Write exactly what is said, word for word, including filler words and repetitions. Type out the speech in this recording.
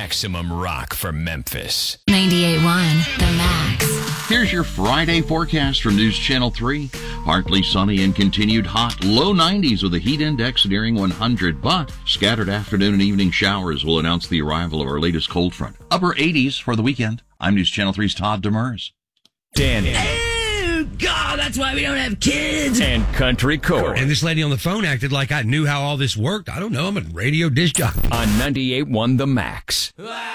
maximum rock for Memphis. ninety-eight point one, The Max. Here's your Friday forecast from News Channel three. Partly sunny and continued hot. Low nineties with a heat index nearing one hundred, but scattered afternoon and evening showers will announce the arrival of our latest cold front. Upper eighties for the weekend. I'm News Channel three's Todd Demers. Danny. Oh, God, that's why we don't have kids. And Country Core. And this lady on the phone acted like I knew how all this worked. I don't know. I'm a radio disc jockey. On ninety-eight point one The Max.